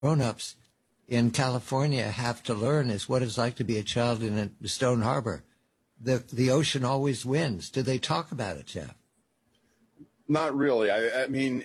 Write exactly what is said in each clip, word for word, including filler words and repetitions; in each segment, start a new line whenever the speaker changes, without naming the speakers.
grown-ups in California have to learn is what it's like to be a child in a Stone Harbor. The the ocean always wins. Do they talk about it, Jeff?
Not really. I, I mean,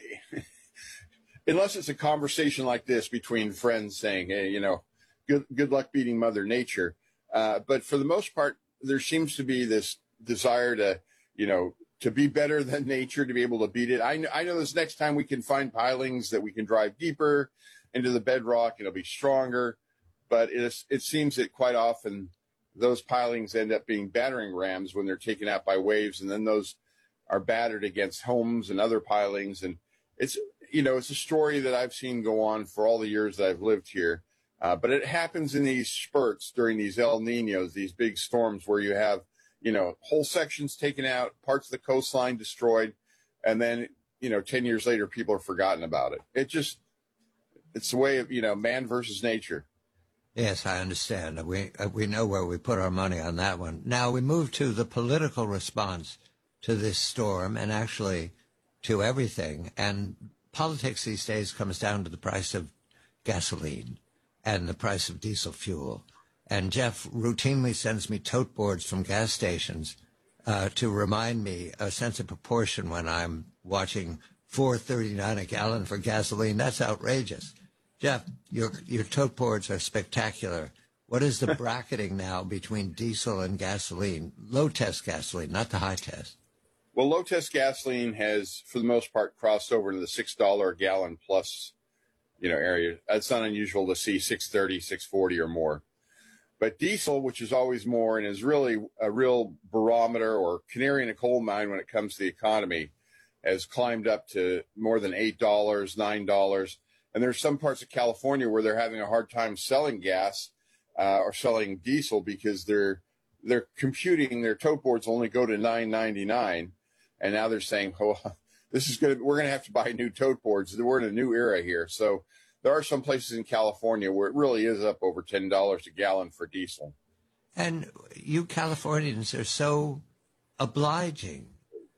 unless it's a conversation like this between friends saying, hey, you know, good good luck beating Mother Nature. Uh, but for the most part, there seems to be this desire to, you know, to be better than nature, to be able to beat it. I, I know this next time we can find pilings that we can drive deeper into the bedrock, and it'll be stronger. But it, is, it seems that quite often those pilings end up being battering rams when they're taken out by waves, and then those are battered against homes and other pilings. And it's, you know, it's a story that I've seen go on for all the years that I've lived here. Uh, but it happens in these spurts during these El Niños, these big storms where you have, you know, whole sections taken out, parts of the coastline destroyed, and then, you know, ten years later, people have forgotten about it. It just, it's the way of, you know, man versus nature.
Yes, I understand. We we know where we put our money on that one. Now we move to the political response to this storm, and actually to everything. And politics these days comes down to the price of gasoline and the price of diesel fuel. And Jeff routinely sends me tote boards from gas stations uh, to remind me a sense of proportion when I'm watching four thirty-nine a gallon for gasoline. That's outrageous. Jeff, your your tote boards are spectacular. What is the bracketing now between diesel and gasoline? Low test gasoline, not the high test.
Well, low test gasoline has, for the most part, crossed over to the six dollars a gallon plus, you know, area. It's not unusual to see six thirty, six forty or more. But diesel, which is always more and is really a real barometer or canary in a coal mine when it comes to the economy, has climbed up to more than eight dollars, nine dollars. And there's some parts of California where they're having a hard time selling gas uh, or selling diesel because they're they're computing their tote boards only go to nine ninety-nine, and now they're saying, "Oh, this is going to we're going to have to buy new tote boards. We're in a new era here." So there are some places in California where it really is up over ten dollars a gallon for diesel.
And you Californians are so obliging.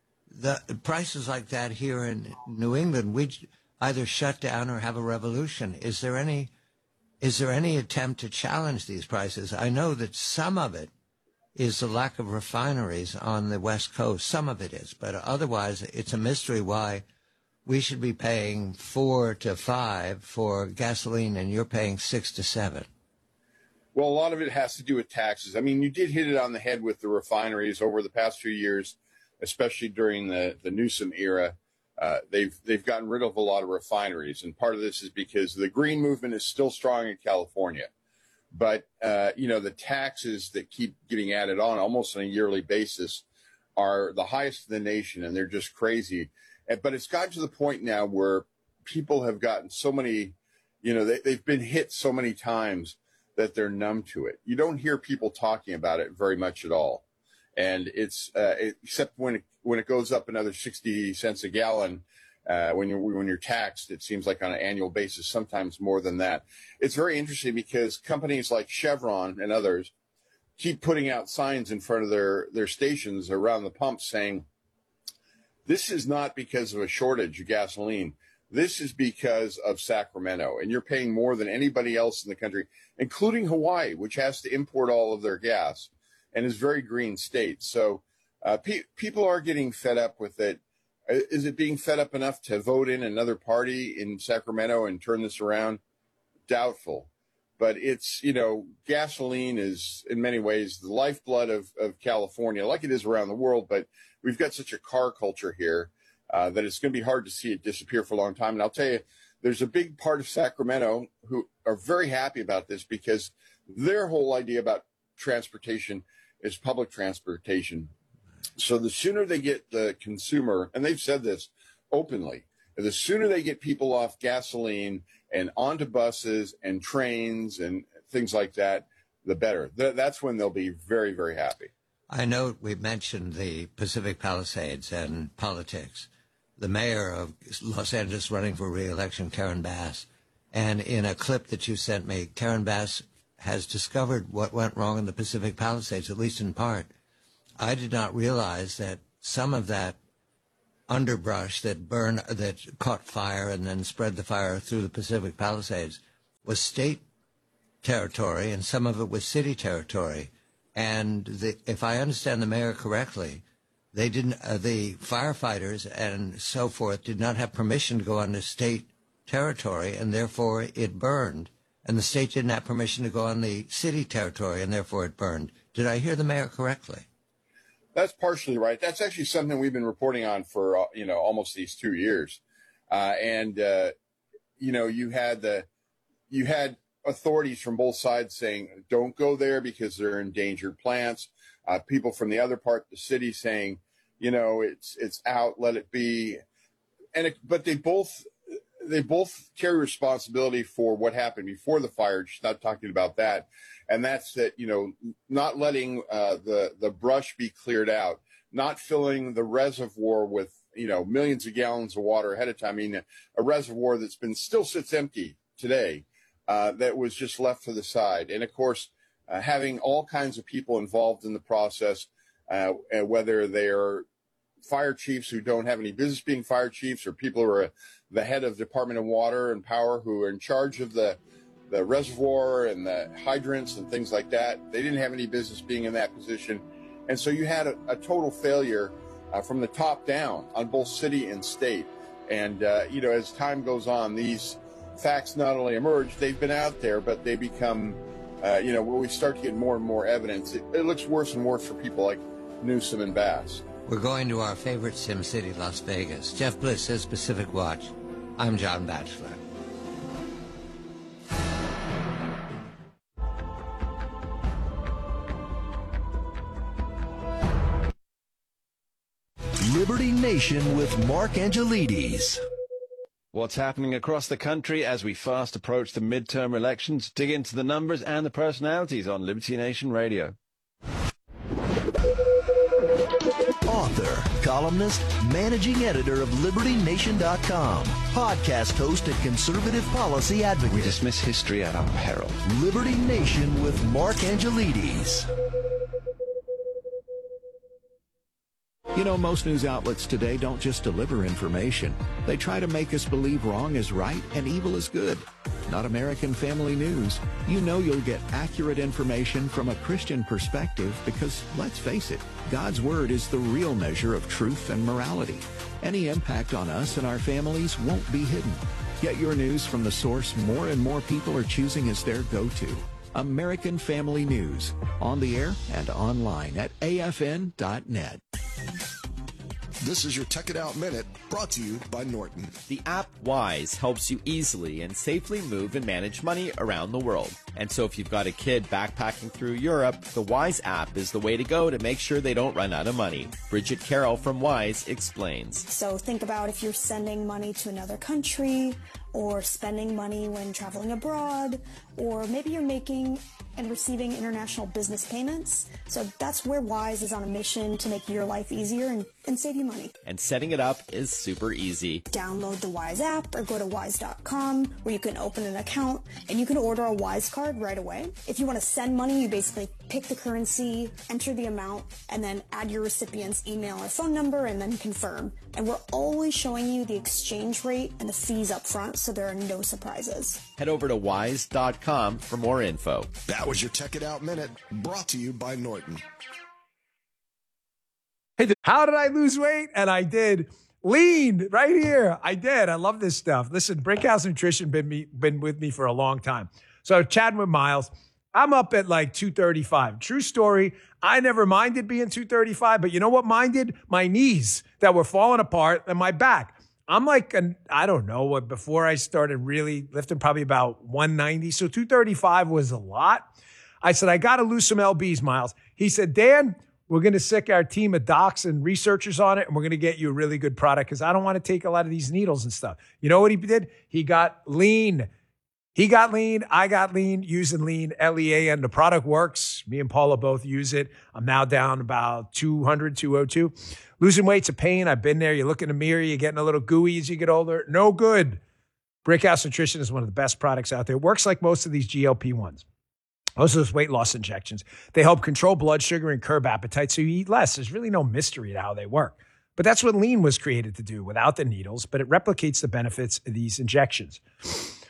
The prices like that here in New England, we either shut down or have a revolution. Is there any, is there any attempt to challenge these prices? I know that some of it is the lack of refineries on the West Coast. Some of it is, but otherwise it's a mystery why we should be paying four to five for gasoline and you're paying six to seven.
Well, a lot of it has to do with taxes. I mean, you did hit it on the head with the refineries over the past few years, especially during the, the Newsom era. Uh, they've they've gotten rid of a lot of refineries, and part of this is because the green movement is still strong in California. But, uh, you know, the taxes that keep getting added on almost on a yearly basis are the highest in the nation, and they're just crazy. And, but it's gotten to the point now where people have gotten so many, you know, they, they've been hit so many times that they're numb to it. You don't hear people talking about it very much at all. And it's uh, it, except when it, when it goes up another sixty cents a gallon, uh, when you're when you're taxed, it seems like on an annual basis, sometimes more than that. It's very interesting because companies like Chevron and others keep putting out signs in front of their, their stations around the pumps saying, this is not because of a shortage of gasoline. This is because of Sacramento, and you're paying more than anybody else in the country, including Hawaii, which has to import all of their gas and is very green state. So uh, pe- people are getting fed up with it. Is it being fed up enough to vote in another party in Sacramento and turn this around? Doubtful. But it's, you know, gasoline is in many ways the lifeblood of, of California, like it is around the world. But we've got such a car culture here uh, that it's going to be hard to see it disappear for a long time. And I'll tell you, there's a big part of Sacramento who are very happy about this because their whole idea about transportation is public transportation. So the sooner they get the consumer, and they've said this openly, the sooner they get people off gasoline and onto buses and trains and things like that, the better. Th- that's when they'll be very, very happy.
I know we mentioned the Pacific Palisades and politics. The mayor of Los Angeles running for re-election, Karen Bass, and in a clip that you sent me, Karen Bass has discovered what went wrong in the Pacific Palisades, at least in part. I did not realize that some of that underbrush that burned, that caught fire and then spread the fire through the Pacific Palisades was state territory and some of it was city territory. And the, if I understand the mayor correctly, they didn't. Uh, the firefighters and so forth did not have permission to go on the state territory, and therefore it burned. And the state didn't have permission to go on the city territory, and therefore it burned. Did I hear the mayor correctly?
That's partially right. That's actually something we've been reporting on for uh, you know almost these two years, uh, and uh, you know you had the you had authorities from both sides saying don't go there because they're endangered plants. Uh, people from the other part of the city saying, you know, it's it's out, let it be, and it, but they both they both carry responsibility for what happened before the fire. Just not talking about that. And that's that, you know, not letting uh, the, the brush be cleared out, not filling the reservoir with, you know, millions of gallons of water ahead of time. I mean, a, a reservoir that's been still sits empty today uh, that was just left to the side. And, of course, uh, having all kinds of people involved in the process, uh, whether they're fire chiefs who don't have any business being fire chiefs or people who are the head of Department of Water and Power who are in charge of the the reservoir and the hydrants and things like that. They didn't have any business being in that position. And so you had a, a total failure uh, from the top down on both city and state. And, uh, you know, as time goes on, these facts not only emerge, they've been out there, but they become, uh, you know, when we start to get more and more evidence, it, it looks worse and worse for people like Newsom and Bass.
We're going to our favorite Sim City, Las Vegas. Jeff Bliss says Pacific Watch. I'm John Batchelor.
Liberty Nation with Mark Angelides.
What's happening across the country as we fast approach the midterm elections? Dig into the numbers and the personalities on Liberty Nation Radio.
Author, columnist, managing editor of Liberty Nation dot com, podcast host and conservative policy advocate.
We dismiss history at our peril.
Liberty Nation with Mark Angelides.
You know, most news outlets today don't just deliver information. They try to make us believe wrong is right and evil is good. Not American Family News. You know you'll get accurate information from a Christian perspective because, let's face it, God's Word is the real measure of truth and morality. Any impact on us and our families won't be hidden. Get your news from the source more and more people are choosing as their go-to. American Family News, on the air and online at A F N dot net.
This is your Tech It Out Minute, brought to you by Norton.
The app Wise helps you easily and safely move and manage money around the world. And so if you've got a kid backpacking through Europe, the Wise app is the way to go to make sure they don't run out of money. Bridget Carroll from Wise explains.
So think about if you're sending money to another country, or spending money when traveling abroad, or maybe you're making and receiving international business payments. So that's where Wise is on a mission to make your life easier and, and save you money.
And setting it up is super easy.
Download the Wise app or go to wise dot com where you can open an account and you can order a Wise card right away. If you want to send money, you basically pick the currency, enter the amount, and then add your recipient's email or phone number and then confirm. And we're always showing you the exchange rate and the fees up front, so there are no surprises.
Head over to wise dot com for more info.
That was your Tech It Out Minute, brought to you by Norton.
Hey, how did I lose weight? And I did. Lean right here. I did. I love this stuff. Listen, Brickhouse Nutrition been me been with me for a long time. So chatting with Miles, I'm up at like two thirty-five. True story. I never minded being two thirty-five, but you know what minded? My knees that were falling apart and my back. I'm like, an, I don't know, what before I started really lifting, probably about one ninety. So two thirty-five was a lot. I said, I got to lose some L Bs, Miles. He said, Dan, we're going to sick our team of docs and researchers on it, and we're going to get you a really good product because I don't want to take a lot of these needles and stuff. You know what he did? He got lean. He got lean. I got lean using lean, L E A, and the product works. Me and Paula both use it. I'm now down about two hundred, two oh two. Losing weight's a pain. I've been there. You look in the mirror, you're getting a little gooey as you get older. No good. Brickhouse Nutrition is one of the best products out there. It works like most of these G L P ones. Most of those weight loss injections. They help control blood sugar and curb appetite so you eat less. There's really no mystery to how they work. But that's what lean was created to do without the needles, but it replicates the benefits of these injections.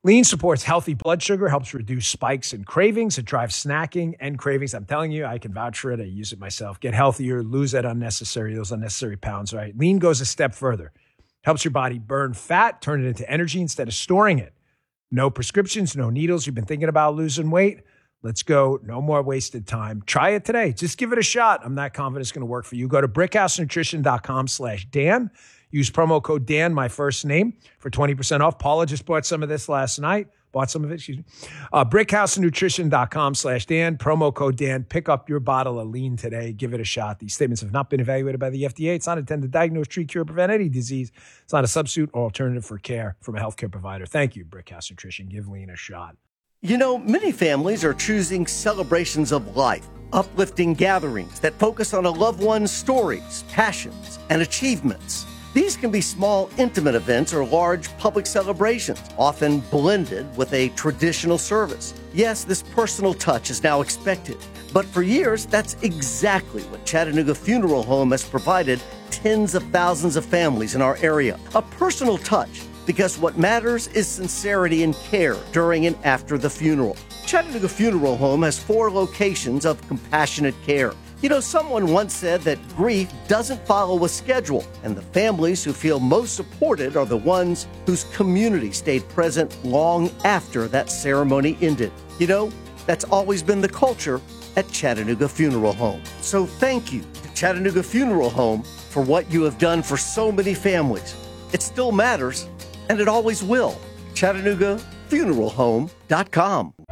Lean supports healthy blood sugar, helps reduce spikes and cravings. It drives snacking and cravings. I'm telling you, I can vouch for it. I use it myself. Get healthier, lose that unnecessary, those unnecessary pounds, right? Lean goes a step further. Helps your body burn fat, turn it into energy instead of storing it. No prescriptions, no needles. You've been thinking about losing weight? Let's go. No more wasted time. Try it today. Just give it a shot. I'm not confident it's going to work for you. Go to brickhousenutrition.com slash Dan. Use promo code Dan, my first name, for twenty percent off. Paula just bought some of this last night. Bought some of it, excuse me. Uh, brickhousenutrition.com slash Dan. Promo code Dan. Pick up your bottle of Lean today. Give it a shot. These statements have not been evaluated by the F D A. It's not intended to diagnose, treat, cure, or prevent any disease. It's not a substitute or alternative for care from a healthcare provider. Thank you, Brickhouse Nutrition. Give Lean a shot.
You know, many families are choosing celebrations of life, uplifting gatherings that focus on a loved one's stories, passions, and achievements. These can be small, intimate events or large public celebrations, often blended with a traditional service. Yes, this personal touch is now expected, but for years, that's exactly what Chattanooga Funeral Home has provided tens of thousands of families in our area. A personal touch, because what matters is sincerity and care during and after the funeral. Chattanooga Funeral Home has four locations of compassionate care. You know, someone once said that grief doesn't follow a schedule, and the families who feel most supported are the ones whose community stayed present long after that ceremony ended. You know, that's always been the culture at Chattanooga Funeral Home. So thank you to Chattanooga Funeral Home for what you have done for so many families. It still matters, and it always will. Chattanooga Funeral Home dot com.